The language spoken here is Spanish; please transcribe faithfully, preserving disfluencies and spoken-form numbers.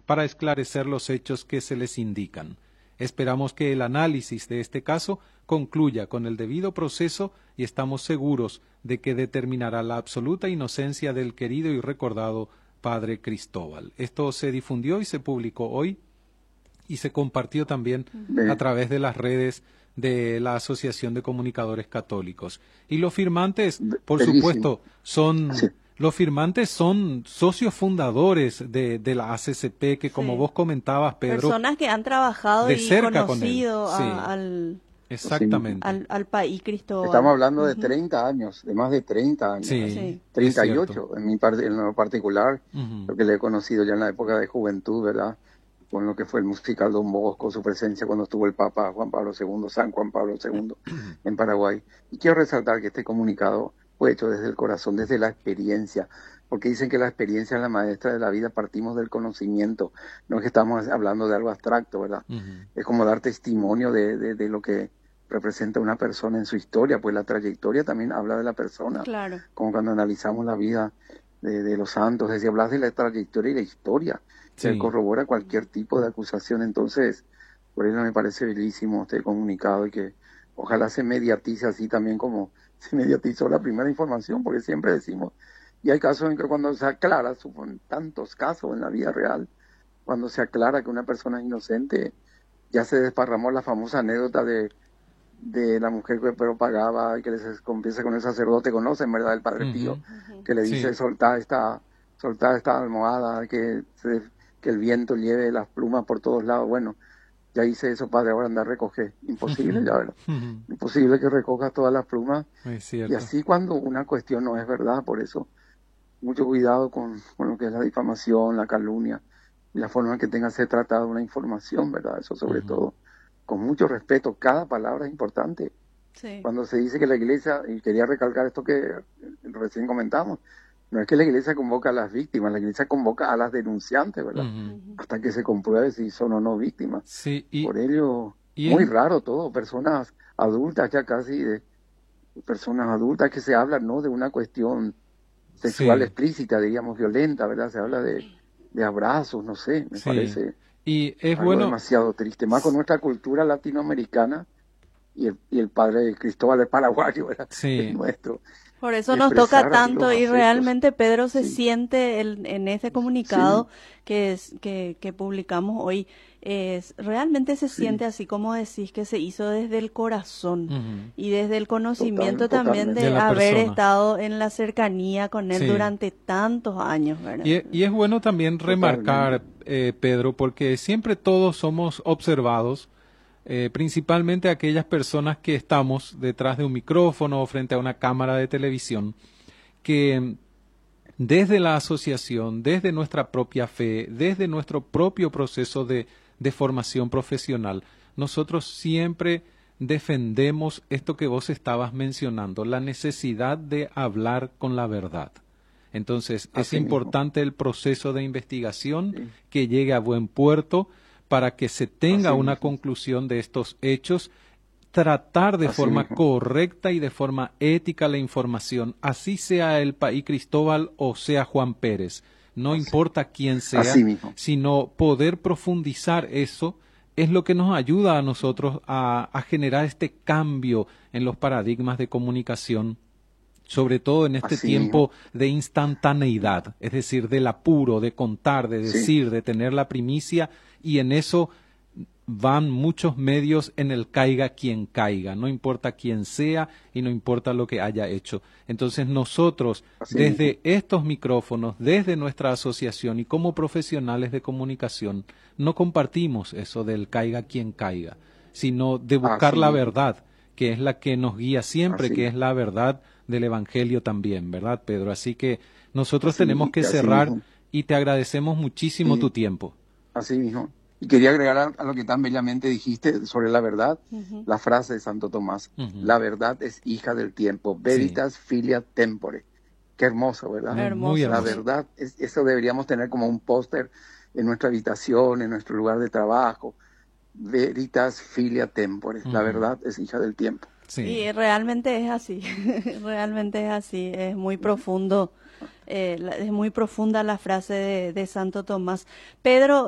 para esclarecer los hechos que se les indican. Esperamos que el análisis de este caso concluya con el debido proceso y estamos seguros de que determinará la absoluta inocencia del querido y recordado padre Cristóbal. Esto se difundió y se publicó hoy y se compartió también a través de las redes de la Asociación de Comunicadores Católicos. Y los firmantes, por Bellísimo. supuesto, son... Sí. Los firmantes son socios fundadores de, de la A C C P, que como sí. vos comentabas, Pedro... Personas que han trabajado de y cerca conocido con él. Sí. A, al, Exactamente. al, al país Cristóbal. Estamos hablando de treinta años, de más de treinta años. Sí, sí. treinta y ocho en mi parte, en lo particular, Uh-huh. lo que le he conocido ya en la época de juventud, ¿verdad? Con lo que fue el musical Don Bosco, su presencia cuando estuvo el Papa Juan Pablo segundo, San Juan Pablo segundo, en Paraguay. Y quiero resaltar que este comunicado fue hecho desde el corazón, desde la experiencia, porque dicen que la experiencia es la maestra de la vida, partimos del conocimiento, no es que estamos hablando de algo abstracto, ¿verdad? Uh-huh. Es como dar testimonio de, de, de lo que representa una persona en su historia, pues la trayectoria también habla de la persona, claro. Como cuando analizamos la vida de, de los santos, es decir, hablas de la trayectoria y la historia, se sí. corrobora cualquier tipo de acusación. Entonces, por eso me parece bellísimo este comunicado y que ojalá se mediatice así también como se mediatizó la primera información, porque siempre decimos, y hay casos en que cuando se aclara, son tantos casos en la vida real, cuando se aclara que una persona es inocente, ya se desparramó la famosa anécdota de, de la mujer que pero pagaba y que les confiesa con el sacerdote, conocen, ¿verdad? El Padre Pío, uh-huh. que le dice, sí. soltá esta, soltá esta almohada, que, se, que el viento lleve las plumas por todos lados. Bueno, ya hice eso, padre, ahora anda a recoger. Imposible, uh-huh. ya verdad. Uh-huh. Imposible que recojas todas las plumas. Y así cuando una cuestión no es verdad, por eso mucho cuidado con, con lo que es la difamación, la calumnia, y la forma en que tenga que ser tratada una información, ¿verdad? Eso sobre uh-huh. todo, con mucho respeto, cada palabra es importante. Sí. Cuando se dice que la iglesia, y quería recalcar esto que recién comentamos, no es que la iglesia convoca a las víctimas, la iglesia convoca a las denunciantes, ¿verdad? Uh-huh. Hasta que se compruebe si son o no víctimas. Sí, y, Por ello, y muy en... raro todo, personas adultas ya casi, de personas adultas que se hablan, ¿no? De una cuestión sexual sí. explícita, digamos, violenta, ¿verdad? Se habla de, de abrazos, no sé, me sí. parece y es algo bueno... demasiado triste, más con nuestra cultura latinoamericana y el, y el padre Cristóbal es paraguayo, ¿verdad? Sí. Es nuestro. Por eso nos toca tanto y realmente Pedro se sí. siente el, en ese comunicado sí. que, es, que, que publicamos hoy, es, realmente se sí. siente así como decís que se hizo desde el corazón uh-huh. y desde el conocimiento Total, también de, de haber persona. estado en la cercanía con él sí. durante tantos años, ¿verdad? Y, y es bueno también remarcar, eh, Pedro, porque siempre todos somos observados, Eh, principalmente aquellas personas que estamos detrás de un micrófono o frente a una cámara de televisión, que desde la asociación, desde nuestra propia fe, desde nuestro propio proceso de, de formación profesional, nosotros siempre defendemos esto que vos estabas mencionando, la necesidad de hablar con la verdad. Entonces, Así es importante mismo. el proceso de investigación sí. que llegue a buen puerto, para que se tenga Así una mismo. conclusión de estos hechos, tratar de Así forma mismo. correcta y de forma ética la información, así sea el país Cristóbal o sea Juan Pérez, no Así. importa quién sea, sino poder profundizar eso es lo que nos ayuda a nosotros a, a generar este cambio en los paradigmas de comunicación, sobre todo en este Así tiempo mismo. de instantaneidad, es decir, del apuro, de contar, de decir, sí. de tener la primicia, y en eso van muchos medios en el caiga quien caiga, no importa quién sea y no importa lo que haya hecho. Entonces nosotros, Así desde mismo. estos micrófonos, desde nuestra asociación y como profesionales de comunicación, no compartimos eso del caiga quien caiga, sino de buscar Así la mismo. verdad, que es la que nos guía siempre, Así. que es la verdad del Evangelio también, ¿verdad, Pedro? Así que nosotros Así, tenemos que cerrar mismo. y te agradecemos muchísimo sí. tu tiempo. Así mismo. Y quería agregar a, a lo que tan bellamente dijiste sobre la verdad, uh-huh. la frase de Santo Tomás, uh-huh. la verdad es hija del tiempo, veritas sí. filia tempore. Qué hermoso, ¿verdad? Hermoso. Muy hermoso. La verdad, es, eso deberíamos tener como un póster en nuestra habitación, en nuestro lugar de trabajo. Veritas filia tempore, uh-huh. la verdad es hija del tiempo. Sí. Y realmente es así, realmente es así, es muy profundo, eh, es muy profunda la frase de, de Santo Tomás. Pedro,